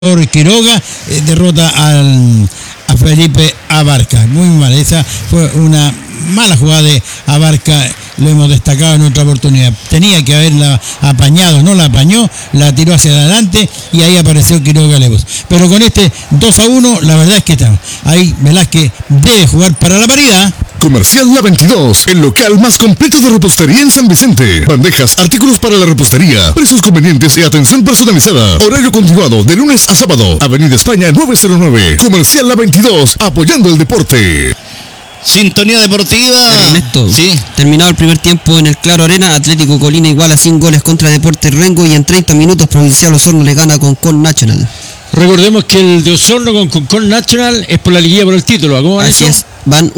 Quiroga derrota a Felipe Abarca. Muy mal, esa fue una mala jugada de Abarca, lo hemos destacado en otra oportunidad. Tenía que haberla apañado, no la apañó, la tiró hacia adelante y ahí apareció Quiroga Levos. Pero con este 2-1, la verdad es que está ahí. Velázquez debe jugar para la paridad. Comercial La 22, el local más completo de repostería en San Vicente. Bandejas, artículos para la repostería, precios convenientes y atención personalizada. Horario continuado de lunes a sábado. Avenida España 909. Comercial La 22, apoyando el deporte. Sintonía deportiva. Ernesto, sí. Terminado el primer tiempo en el Claro Arena, Atlético Colina iguala 100 goles contra Deportes Rengo y en 30 minutos Provincial Osorno le gana con Con National. Recordemos que el de Osorno con Concon National es por la liguilla por el título. ¿Cómo van Así eso? es, van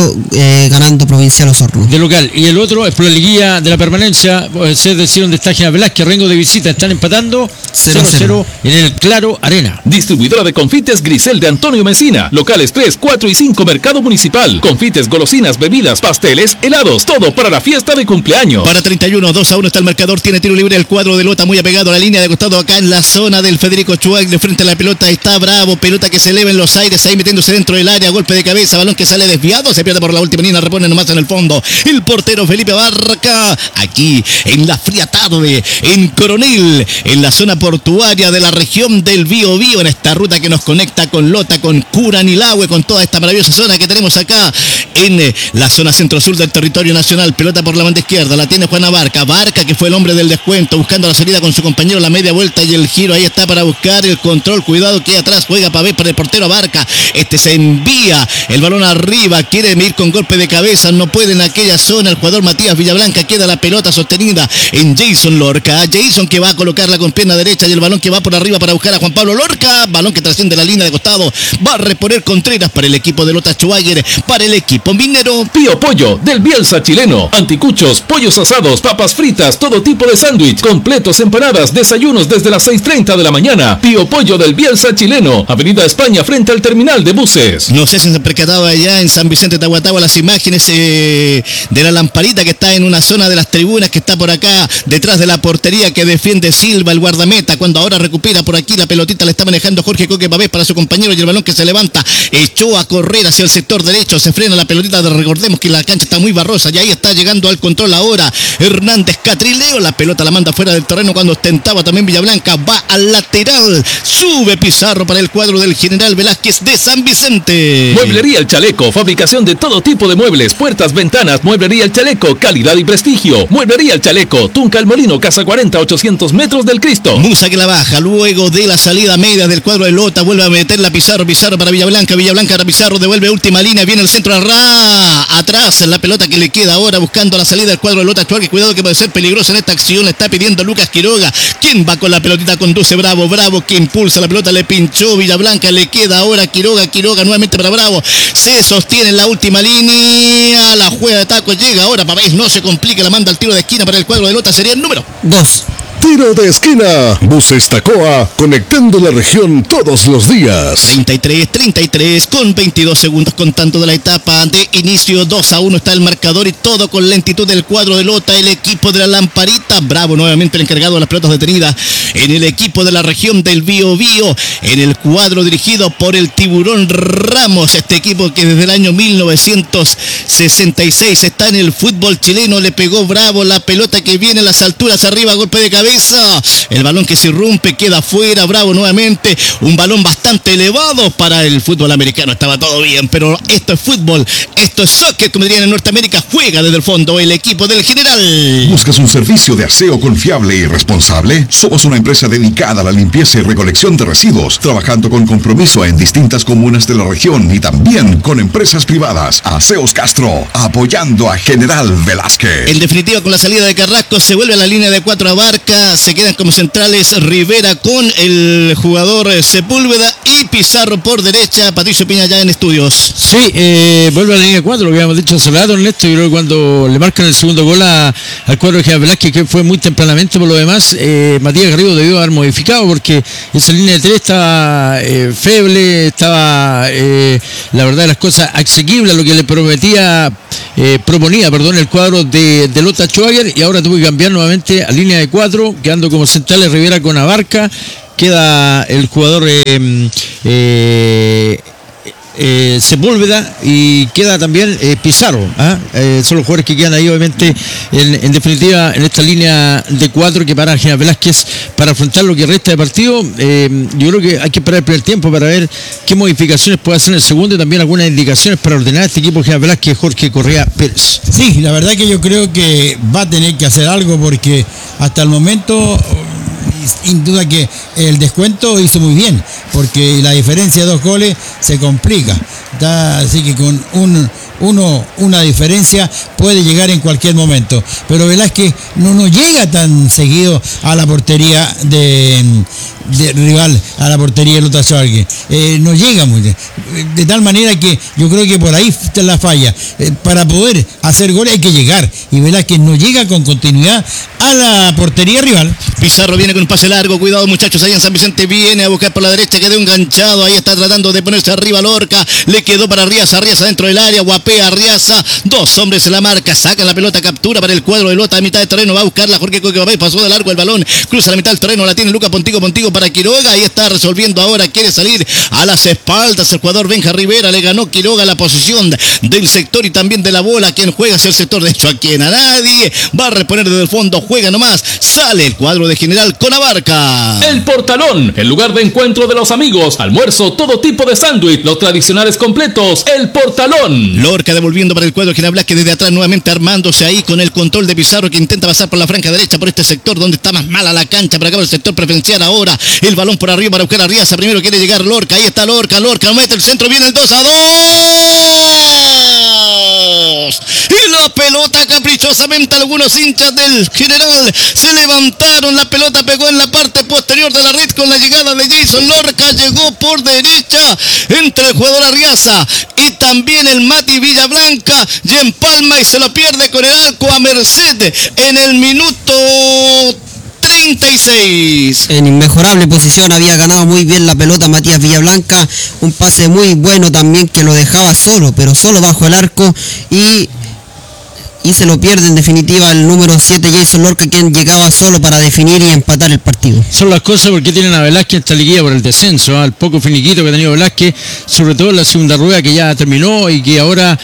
1-0 ganando Provincial Osorno. De local. Y el otro es por la liguilla de la permanencia, es decir, donde está General Velázquez, Rengo de visita, están empatando 0-0 en el Claro Arena. Distribuidora de confites Grisel de Antonio Mesina. Locales 3, 4 y 5 Mercado Municipal. Confites, golosinas, bebidas, pasteles, helados. Todo para la fiesta de cumpleaños. Para 31, 2-1 está el marcador. Tiene tiro libre el cuadro de Lota, muy apegado a la línea de costado acá en la zona del Federico Chuag. De frente a la pelota está Bravo. Pelota que se eleva en los aires, ahí metiéndose dentro del área. Golpe de cabeza, balón que sale desviado. Se pierde por la última línea, repone nomás en el fondo. El portero Felipe Abarca. Aquí en la fría tarde, en Coronel, en la zona portuaria de la región del Biobío, en esta ruta que nos conecta con Lota, con Curanilahue, con toda esta maravillosa zona que tenemos acá en la zona centro-sur del territorio nacional. Pelota por la banda izquierda, la tiene Juan Abarca. Abarca, que fue el hombre del descuento, buscando la salida con su compañero, la media vuelta y el giro. Ahí está para buscar el control. Cuidado que atrás juega Pavé para el portero Abarca. Este se envía el balón arriba, quiere ir con golpe de cabeza, no puede en aquella zona. El jugador Matías Villablanca, queda la pelota sostenida en Jason Lorca. Jason que va a colocarla con pierna derecha y el balón que va por arriba para buscar a Juan Pablo Lorca. Balón que trasciende la línea de costado. Va a reponer Contreras para el equipo de Lota Schwager, para el equipo minero. Pío Pollo, del Bielsa chileno. Anticuchos, pollos asados, papas fritas, todo tipo de sándwich, completos, empanadas, desayunos desde las 6:30 de la mañana. Pío Pollo del Bielsa chileno. Avenida España frente al terminal de buses. No sé si se han percatado allá en San Vicente Tahuatahua las imágenes de la lamparita que está en una zona de las tribunas, que está por acá detrás de la portería que defiende Silva, el guardameta. Cuando ahora recupera por aquí la pelotita, la está manejando Jorge Coque Pavés para su compañero y el balón que se levanta, echó a correr hacia el sector derecho, se frena la pelotita. Recordemos que la cancha está muy barrosa y ahí está llegando al control ahora Hernández Catrileo. La pelota la manda fuera del terreno cuando ostentaba también Villablanca, va al lateral, sube Pizarro para el cuadro del General Velázquez de San Vicente. Mueblería El Chaleco, fabricación de todo tipo de muebles, puertas, ventanas. Mueblería El Chaleco, calidad y prestigio. Mueblería El Chaleco, Tunca El Molino, Casa 40, 800 metros del Cristo. Musa que la baja, luego de la salida media del cuadro de Lota, vuelve a meterla Pizarro para Villablanca para Pizarro, devuelve última línea, viene el centro atrás, la pelota que le queda ahora buscando la salida del cuadro de Lota Chuarque. Cuidado que puede ser peligroso en esta acción, está pidiendo Lucas Quiroga. ¿Quién va con la pelotita? Conduce Bravo que impulsa la pelota, le pinchó Villablanca, le queda ahora Quiroga nuevamente para Bravo, se sostiene en la última línea, la juega de taco, llega ahora Pavés, no se complica, la manda al tiro de esquina para el cuadro de Lota, sería el número 2. Tiro de esquina. Buses Tacoa, conectando la región todos los días. 33 con 22 segundos contando de la etapa de inicio. 2-1 está el marcador y todo con lentitud del cuadro de Lota. El equipo de la lamparita. Bravo nuevamente el encargado de las pelotas detenidas en el equipo de la región del Biobío, en el cuadro dirigido por el Tiburón Ramos. Este equipo que desde el año 1966 está en el fútbol chileno. Le pegó Bravo la pelota que viene a las alturas arriba, golpe de cabeza. El balón que se irrumpe, queda fuera. Bravo nuevamente, un balón bastante elevado para el fútbol americano. Estaba todo bien, pero esto es fútbol, esto es soccer, como dirían en Norteamérica. Juega desde el fondo el equipo del General. ¿Buscas un servicio de aseo confiable y responsable? Somos una empresa dedicada a la limpieza y recolección de residuos, trabajando con compromiso en distintas comunas de la región y también con empresas privadas. Aseos Castro, apoyando a General Velázquez. En definitiva, con la salida de Carrasco se vuelve a la línea de 4 Abarca. Se quedan como centrales Rivera con el jugador Sepúlveda y Pizarro por derecha. Patricio Piña ya en estudios. Sí, vuelve a la línea 4, lo que habíamos dicho hace rato, Ernesto. Yo creo que cuando le marcan el segundo gol al cuadro de General Velázquez, que fue muy tempranamente por lo demás, Matías Garrido debió haber modificado, porque esa línea de 3 estaba feble, estaba la verdad de las cosas asequible a lo que le proponía el cuadro de Lota Schwager, y ahora tuvo que cambiar nuevamente a línea de 4, quedando como centrales Rivera con Abarca, queda el jugador Sepúlveda y queda también Pizarro. Son los jugadores que quedan ahí, obviamente, en definitiva, en esta línea de 4 que para General Velázquez para afrontar lo que resta de partido. Yo creo que hay que esperar el primer tiempo para ver qué modificaciones puede hacer en el segundo y también algunas indicaciones para ordenar este equipo General Velázquez, Jorge Correa Pérez. Sí, la verdad que yo creo que va a tener que hacer algo porque hasta el momento, sin duda que el descuento hizo muy bien, porque la diferencia de 2 goles se complica. Así que con una diferencia puede llegar en cualquier momento. Pero Velázquez no llega tan seguido a la portería de rival, a la portería de Lota Schwager. No llega muy bien. De tal manera que yo creo que por ahí está la falla. Para poder hacer goles hay que llegar. Y Velázquez no llega con continuidad a la portería rival. Pizarro viene con un pase largo. Cuidado, muchachos, ahí en San Vicente. Viene a buscar por la derecha. Quedó enganchado. Ahí está tratando de ponerse arriba Lorca. Le quedó para Arriaza. Arriaza dentro del área. Guapea Arriaza. 2 hombres en la marca. Sacan la pelota. Captura para el cuadro de Lota a mitad de terreno. Va a buscarla Jorge Coquebabé. Pasó de largo el balón. Cruza la mitad del terreno. La tiene Luca Pontigo para Quiroga. Ahí está resolviendo ahora. Quiere salir a las espaldas. El jugador Benja Rivera. Le ganó Quiroga la posición del sector y también de la bola. Quien juega hacia el sector derecho. ¿A quién? A nadie. Va a reponer desde el fondo. Juega nomás. Sale el cuadro de General con Abarca. El Portalón, el lugar de encuentro de los amigos. Almuerzo, todo tipo de sándwich, los tradicionales completos. El Portalón. Lorca devolviendo para el cuadro General Velázquez desde atrás, nuevamente armándose ahí con el control de Pizarro, que intenta pasar por la franja derecha, por este sector donde está más mala la cancha, para acá por el sector preferencial. Ahora el balón por arriba para buscar a Arriaza. Primero quiere llegar Lorca. Ahí está Lorca. Mete el centro. Viene el 2-2. Y la pelota caprichosamente, algunos hinchas del General se levantaron. La pelota pegó en la parte posterior de la red con la llegada de Jason Lorca. Llegó por derecha entre el jugador Arriaza y también el Mati Villablanca, y empalma y se lo pierde con el arco a Merced en el minuto 36. En inmejorable posición había ganado muy bien la pelota Matías Villablanca, un pase muy bueno también que lo dejaba solo, pero solo bajo el arco y se lo pierde en definitiva el número 7 Jason Lorca, quien llegaba solo para definir y empatar el partido. Son las cosas porque tienen a Velázquez en esta liguilla por el descenso, al poco finiquito que ha tenido Velázquez, sobre todo en la segunda rueda que ya terminó y que ahora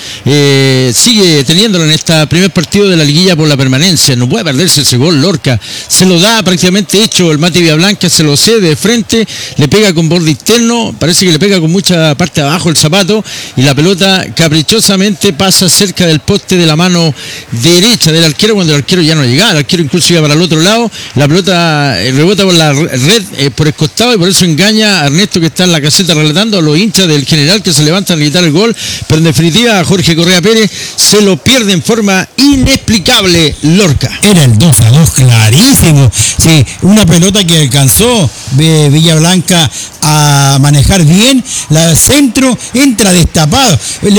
sigue teniéndolo en este primer partido de la liguilla por la permanencia. No puede perderse ese gol. Lorca se lo da prácticamente hecho, el Mati Villablanca se lo cede de frente, le pega con borde externo, parece que le pega con mucha parte de abajo el zapato y la pelota caprichosamente pasa cerca del poste de la mano derecha del arquero, cuando el arquero ya no llegaba, el arquero incluso iba para el otro lado. La pelota rebota por la red por el costado y por eso engaña a Ernesto, que está en la caseta relatando, a los hinchas del General que se levantan a gritar el gol, pero en definitiva Jorge Correa Pérez se lo pierde en forma inexplicable Lorca. Era el 2-2 clarísimo. Sí, una pelota que alcanzó Villablanca a manejar bien, la centro, entra destapado,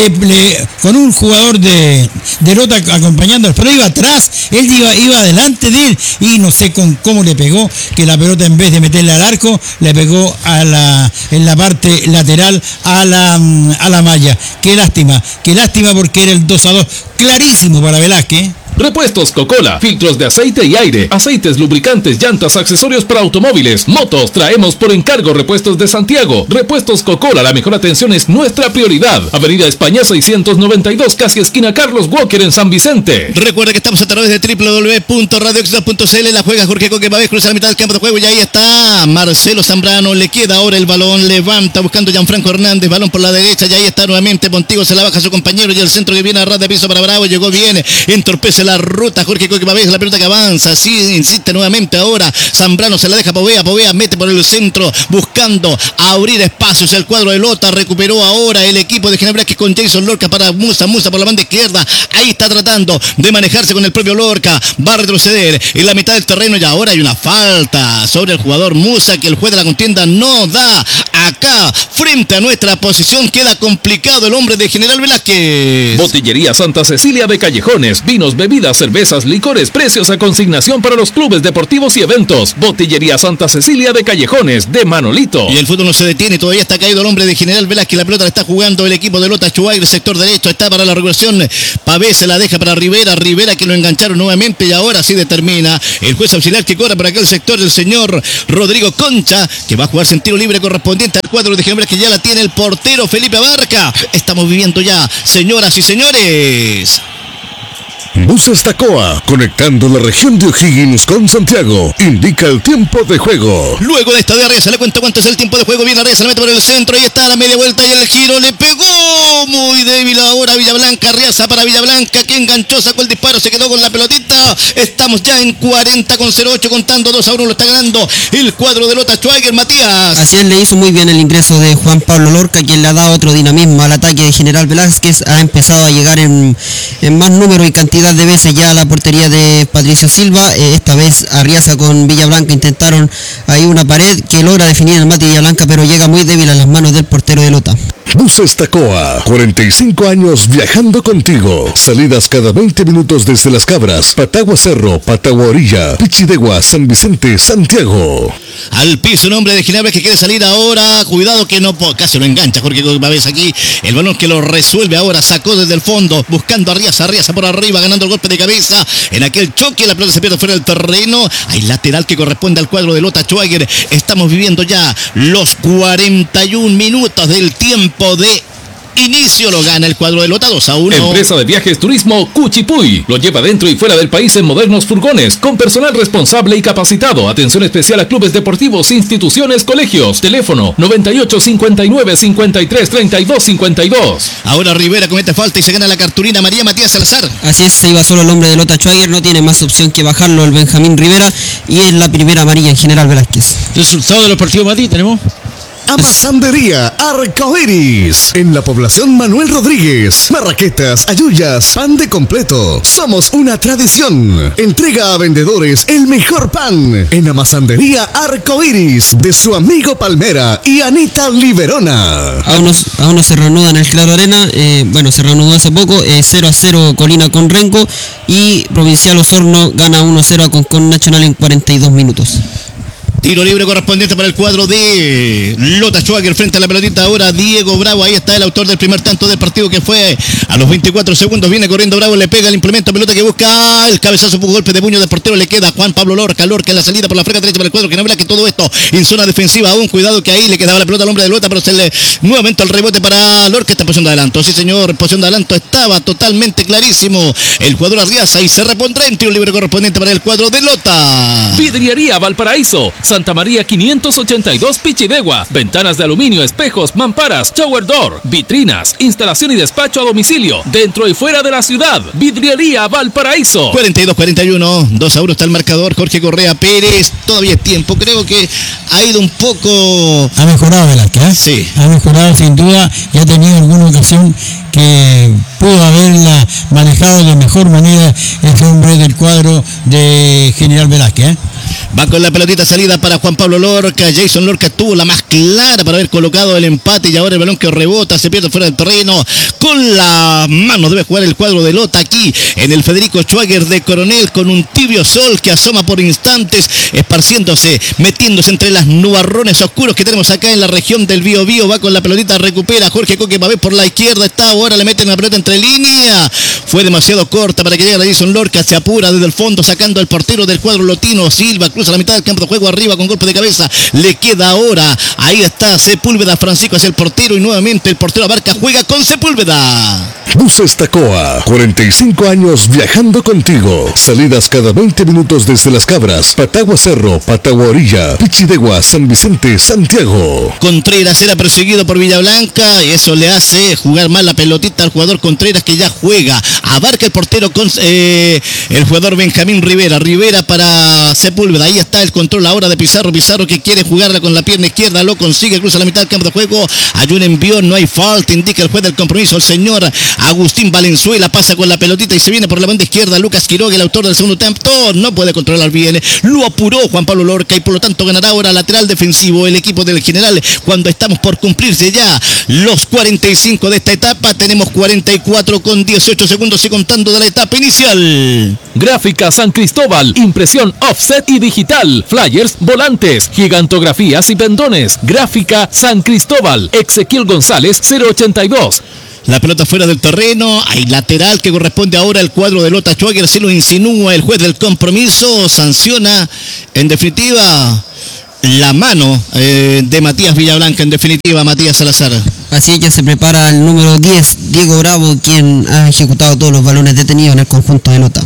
con un jugador de Lota acompañando, pero iba atrás, él iba adelante de él y no sé cómo le pegó, que la pelota en vez de meterle al arco, le pegó en la parte lateral a la malla. Qué lástima porque era el 2-2 clarísimo para Velázquez. Repuestos Coca-Cola, filtros de aceite y aire, aceites, lubricantes, llantas, accesorios para automóviles, motos. Traemos por encargo repuestos de Santiago. Repuestos Coca-Cola, la mejor atención es nuestra prioridad. Avenida España 692, casi esquina Carlos Walker en San Vicente. Recuerda que estamos a través de www.radioextra.cl. La juega Jorge Coquebabé, cruza la mitad del campo de juego y ahí está Marcelo Zambrano. Le queda ahora el balón, levanta buscando Gianfranco Hernández, balón por la derecha y ahí está nuevamente Pontigo, se la baja a su compañero y el centro que viene a ras de piso para Bravo. Llegó bien, entorpece la ruta Jorge Coquebabé, la pelota que avanza, sí, insiste nuevamente ahora Zambrano, se la deja Povea mete por el centro buscando abrir espacios. El cuadro de Lota recuperó ahora el equipo de General Velázquez con Jason Lorca para Musa por la banda izquierda. Ahí está tratando de manejarse con el propio Lorca, va a retroceder en la mitad del terreno y ahora hay una falta sobre el jugador Musa que el juez de la contienda no da acá, frente a nuestra posición, queda complicado el hombre de General Velázquez. Botillería Santa Cecilia de Callejones, vinos, bebidas, cervezas, licores, precios a consignación para los clubes deportivos y eventos. Botillería Santa Cecilia de Callejones, de Manolito. Y el fútbol no se detiene, todavía está caído el hombre de General Velázquez, la pelota la está jugando el equipo de Lota Chuagre, sector derecho, está para la regulación, Pavé se la deja para Rivera que lo engancharon nuevamente y ahora sí determina el juez auxiliar que cobra por aquel sector, el señor Rodrigo Concha, que va a jugarse en tiro libre correspondiente al cuadro de General, que ya la tiene el portero Felipe Abarca. Estamos viviendo ya, señoras y señores. Buses Tacoa, conectando la región de O'Higgins con Santiago, indica el tiempo de juego. Luego de esta de Arreza, le cuento cuánto es el tiempo de juego. Viene Arreza, le mete por el centro, ahí está la media vuelta y el giro, le pegó muy débil ahora Villablanca. Arriaza para Villablanca, que enganchó, sacó el disparo, se quedó con la pelotita. Estamos ya en 40-08, contando 2-1, lo está ganando el cuadro de Lota Schwager, Matías. Así es, le hizo muy bien el ingreso de Juan Pablo Lorca, quien le ha dado otro dinamismo al ataque de General Velázquez. Ha empezado a llegar en más número y cantidad de veces ya a la portería de Patricio Silva. Esta vez Arriaza con Villablanca intentaron ahí una pared que logra definir el mate Villablanca, pero llega muy débil a las manos del portero de Lota. Buses Tacoa, 45 años viajando contigo. Salidas cada 20 minutos desde Las Cabras, Patagua Cerro, Patagua Orilla, Pichidegua, San Vicente, Santiago. Al piso un hombre de Ginebra que quiere salir ahora. Cuidado que no, casi lo engancha Jorge Pavés aquí. El balón que lo resuelve ahora, sacó desde el fondo, buscando a Arriaza por arriba, ganando el golpe de cabeza. En aquel choque la pelota se pierde fuera del terreno. Hay lateral que corresponde al cuadro de Lota Schwager. Estamos viviendo ya los 41 minutos del tiempo de inicio, lo gana el cuadro de Lota 2-1. Empresa de viajes turismo Cuchipuy lo lleva dentro y fuera del país en modernos furgones con personal responsable y capacitado. Atención especial a clubes deportivos, instituciones, colegios. Teléfono 98 59 53 32 52. Ahora Rivera comete falta y se gana la cartulina María Matías Salazar. Así es, se iba solo el hombre de Lota Schwager, no tiene más opción que bajarlo el Benjamín Rivera, y es la primera amarilla en General Velázquez. Resultado de los partidos, Mati, tenemos. Amasandería Arcoiris, en la población Manuel Rodríguez. Marraquetas, ayuyas, pan de completo. Somos una tradición. Entrega a vendedores el mejor pan. En Amasandería Arcoiris, de su amigo Palmera y Anita Liberona. Aún no se reanuda en el Claro Arena. Se reanudó hace poco. 0-0 Colina con Rengo, y Provincial Osorno gana 1-0 a Concón Nacional en 42 minutos. Tiro libre correspondiente para el cuadro de Lota Schwager frente a la pelotita ahora Diego Bravo. Ahí está el autor del primer tanto del partido, que fue a los 24 segundos. Viene corriendo Bravo, le pega el implemento, pelota que busca el cabezazo, golpe de puño del portero, le queda Juan Pablo Lorca en la salida por la frega derecha para el cuadro que no habla, que todo esto en zona defensiva. Aún cuidado que ahí le quedaba la pelota al hombre de Lota, pero se le nuevamente el rebote para Lorca. Está en posición de adelanto, sí señor, posición de adelanto, estaba totalmente clarísimo el jugador Arriaza, y se repondrá en tiro libre correspondiente para el cuadro de Lota. Vidriería Valparaíso, Santa María 582 Pichidegua. Ventanas de aluminio, espejos, mamparas, shower door, vitrinas, instalación y despacho a domicilio, dentro y fuera de la ciudad. Vidriería Valparaíso. 42-41, 2-1 está el marcador. Jorge Correa Pérez, todavía es tiempo, creo que ha ido un poco... Ha mejorado Velázquez, Sí. Ha mejorado sin duda, y ha tenido alguna ocasión que pudo haberla manejado de mejor manera ese hombre del cuadro de General Velázquez. Va con la pelotita salida para Juan Pablo Lorca. Jason Lorca tuvo la más clara para haber colocado el empate, y ahora el balón que rebota, se pierde fuera del terreno. Con la mano debe jugar el cuadro de Lota aquí en el Federico Schwager de Coronel, con un tibio sol que asoma por instantes, esparciéndose, metiéndose entre las nubarrones oscuros que tenemos acá en la región del Biobío. Va con la pelotita, recupera Jorge Coque Pavés por la izquierda, está ahora, le meten la pelota entre línea. Fue demasiado corta para que llegue a Jason Lorca, se apura desde el fondo sacando al portero del cuadro lotino. Silva cruza la mitad del campo de juego arriba con golpe de cabeza, le queda ahora, ahí está Sepúlveda Francisco hacia el portero, y nuevamente el portero Abarca juega con Sepúlveda. Buses Tacoa, 45 años viajando contigo. Salidas cada 20 minutos desde Las Cabras, Patagua Cerro, Patagua Orilla, Pichidegua, San Vicente, Santiago. Contreras era perseguido por Villablanca, y eso le hace jugar mal la pelotita al jugador Contreras, que ya juega. Abarca el portero con el jugador Benjamín Rivera para Sepúlveda. Ahí está el control ahora de Pizarro que quiere jugarla con la pierna izquierda, lo consigue, cruza la mitad del campo de juego, hay un envío, no hay falta, indica el juez del compromiso, el señor Agustín Valenzuela, pasa con la pelotita y se viene por la banda izquierda, Lucas Quiroga, el autor del segundo tanto, no puede controlar bien, lo apuró Juan Pablo Lorca y por lo tanto ganará ahora lateral defensivo el equipo del general, cuando estamos por cumplirse ya los 45 de esta etapa, tenemos 44 con 18 segundos y contando de la etapa inicial. Gráfica San Cristóbal, impresión offset y digital, flyers, volantes, gigantografías y pendones. Gráfica San Cristóbal, Ezequiel González 082. La pelota fuera del terreno, hay lateral que corresponde ahora al cuadro de Lota Schwager, se lo insinúa el juez del compromiso, sanciona en definitiva la mano de Matías Villablanca, en definitiva Matías Salazar. Así que se prepara el número 10, Diego Bravo, quien ha ejecutado todos los balones detenidos en el conjunto de Lota.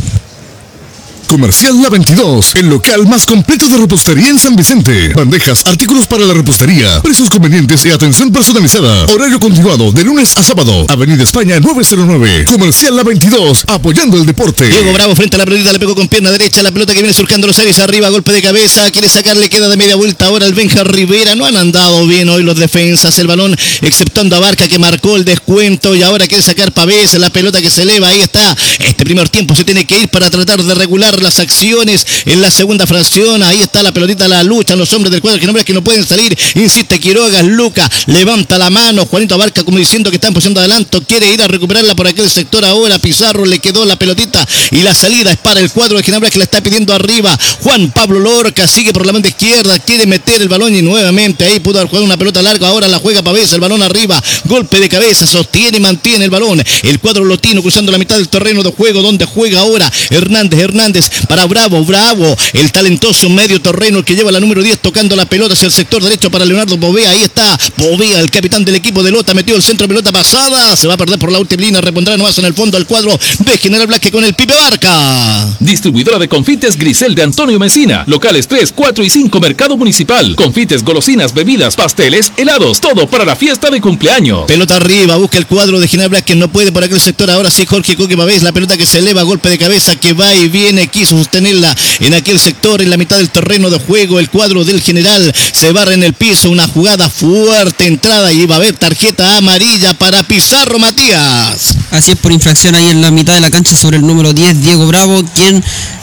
Comercial La 22, el local más completo de repostería en San Vicente. Bandejas, artículos para la repostería, precios convenientes y atención personalizada. Horario continuado de lunes a sábado. Avenida España 909. Comercial La 22, apoyando el deporte. Diego Bravo frente a la pelotita, le pegó con pierna derecha, la pelota que viene surcando los aires arriba, golpe de cabeza, quiere sacarle, queda de media vuelta ahora el Benja Rivera. No han andado bien hoy los defensas, el balón exceptuando a Barca que marcó el descuento y ahora quiere sacar Pavés, la pelota que se eleva, ahí está. Este primer tiempo se tiene que ir para tratar de regular las acciones en la segunda fracción. Ahí está la pelotita, la lucha, los hombres del cuadro que no pueden salir, insiste Quiroga, Luca levanta la mano, Juanito Abarca como diciendo que está en posición de adelanto, quiere ir a recuperarla por aquel sector ahora, Pizarro le quedó la pelotita y la salida es para el cuadro de Ginebra que la está pidiendo arriba, Juan Pablo Lorca sigue por la banda izquierda, quiere meter el balón y nuevamente ahí pudo haber jugado una pelota larga, ahora la juega Pavés, el balón arriba, golpe de cabeza, sostiene y mantiene el balón, el cuadro lotino cruzando la mitad del terreno de juego, donde juega ahora Hernández para Bravo, el talentoso medio terreno que lleva la número 10 tocando la pelota hacia el sector derecho para Leonardo Bovea, ahí está Bovea, el capitán del equipo de Lota, metió el centro, pelota pasada, se va a perder por la última línea, repondrá nomás en el fondo el cuadro de General Blasque con el Pipe Barca. Distribuidora de confites Grisel de Antonio Mesina, locales 3, 4 y 5 Mercado Municipal, confites, golosinas, bebidas, pasteles, helados, todo para la fiesta de cumpleaños. Pelota arriba, busca el cuadro de General Blasque, no puede por aquel sector, ahora sí Jorge Coque Pavés, la pelota que se eleva, golpe de cabeza que va y viene, quiso sostenerla en aquel sector, en la mitad del terreno de juego, el cuadro del general se barra en el piso, una jugada fuerte, entrada y va a haber tarjeta amarilla para Pizarro Matías. Así es, por infracción ahí en la mitad de la cancha sobre el número 10, Diego Bravo, quien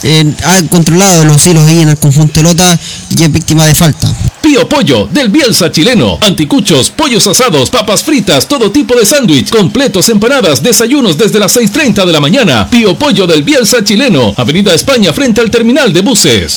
ha controlado los hilos ahí en el conjunto de Lota y es víctima de falta. Pío Pollo, del Bielsa chileno. Anticuchos, pollos asados, papas fritas, todo tipo de sándwich, completos, empanadas, desayunos desde las 6:30 de la mañana. Pío Pollo del Bielsa chileno. Avenida España frente al terminal de buses.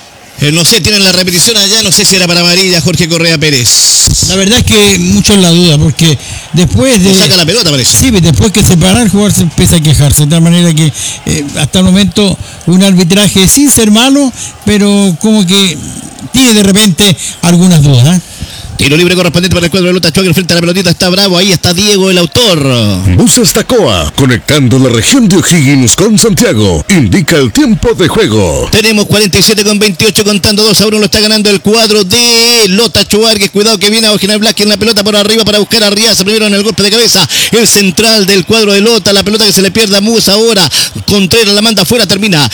No sé, tienen la repetición allá, no sé si era para amarilla Jorge Correa Pérez. La verdad es que mucho en la duda, porque después de... saca la pelota, parece. Sí, después que se para el jugador se empieza a quejarse, de tal manera que hasta el momento un arbitraje sin ser malo, pero como que tiene de repente algunas dudas, ¿eh? Tiro libre correspondiente para el cuadro de Lota Schwager frente a la pelotita, está Bravo, ahí está Diego, el autor. Buses Tacoa, conectando la región de O'Higgins con Santiago, indica el tiempo de juego. Tenemos 47 con 28, contando 2-1, lo está ganando el cuadro de Lota Schwager, cuidado que viene a General Blasque en la pelota por arriba para buscar a Riaza, primero en el golpe de cabeza, el central del cuadro de Lota, la pelota que se le pierde a Musa ahora, Contreras la manda afuera, termina,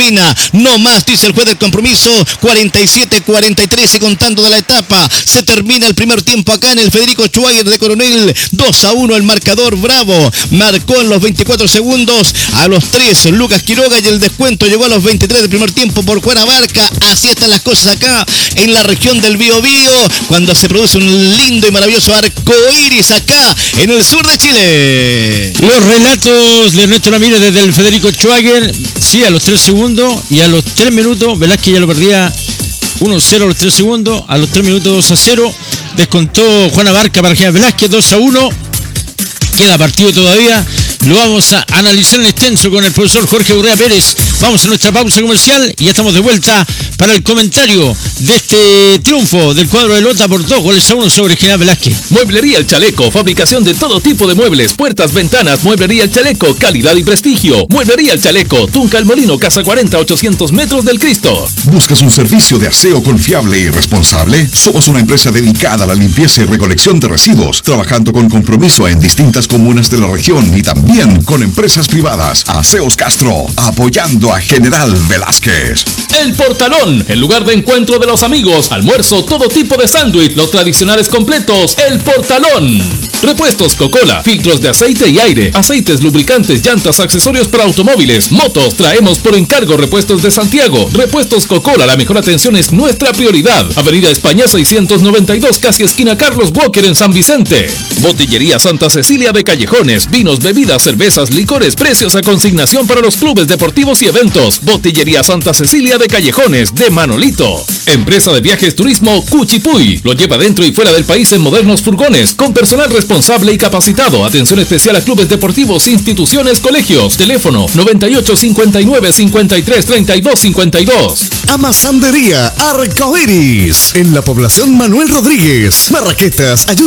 no más, dice el juez del compromiso, 47-43 y contando de la etapa, se termina el primer tiempo acá en el Federico Schwager de Coronel, 2-1 el marcador. Bravo marcó en los 24 segundos a los 3 Lucas Quiroga y el descuento llegó a los 23 del primer tiempo por Juan Abarca. Así están las cosas acá en la región del Biobío cuando se produce un lindo y maravilloso arco iris acá en el sur de Chile. Los relatos de Ernesto Ramírez desde el Federico Schwager, sí, a los 3 segundos y a los 3 minutos Velázquez ya lo perdía 1-0 a los 3 segundos, a los 3 minutos 2-0, descontó Juan Abarca para General Velázquez, 2-1, queda partido todavía, lo vamos a analizar en extenso con el profesor Jorge Correa Pérez. Vamos a nuestra pausa comercial y ya estamos de vuelta para el comentario de este triunfo del cuadro de Lota por 2-1 sobre General Velázquez. Mueblería El Chaleco, fabricación de todo tipo de muebles, puertas, ventanas. Mueblería El Chaleco, calidad y prestigio. Mueblería El Chaleco, Tunca El Molino, Casa 40, 800 metros del Cristo. ¿Buscas un servicio de aseo confiable y responsable? Somos una empresa dedicada a la limpieza y recolección de residuos, trabajando con compromiso en distintas comunas de la región y también con empresas privadas. Aseos Castro, apoyando llegando a General Velázquez. El Portalón, el lugar de encuentro de los amigos, almuerzo, todo tipo de sándwich, los tradicionales completos, El Portalón. Repuestos Coca-Cola, filtros de aceite y aire, aceites, lubricantes, llantas, accesorios para automóviles, motos, traemos por encargo repuestos de Santiago. Repuestos Coca-Cola, la mejor atención es nuestra prioridad. Avenida España 692, casi esquina Carlos Walker en San Vicente. Botillería Santa Cecilia de Callejones, vinos, bebidas, cervezas, licores, precios a consignación para los clubes deportivos y eventos. Botillería Santa Cecilia de Callejones, de Manolito. Empresa de viajes turismo Cuchipuy, lo lleva dentro y fuera del país en modernos furgones, con personal responsable y capacitado. Atención especial a clubes deportivos, instituciones, colegios. Teléfono 98 59 53 32 52. Amasandería Arcoiris, en la población Manuel Rodríguez. Marraquetas,